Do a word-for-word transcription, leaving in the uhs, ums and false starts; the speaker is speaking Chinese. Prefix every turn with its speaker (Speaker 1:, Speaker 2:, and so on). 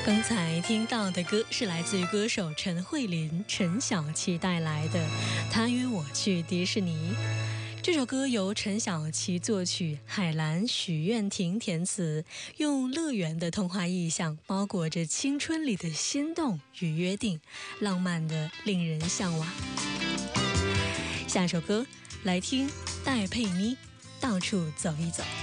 Speaker 1: 刚才听到的歌是来自于歌手陈慧琳、陈小琪带来的《他约我去迪士尼》。这首歌由陈小琪作曲，海兰、许愿婷填词，用乐园的童话意象包裹着青春里的心动与约定，浪漫的令人向往。下首歌来听戴佩妮《到处走一走》。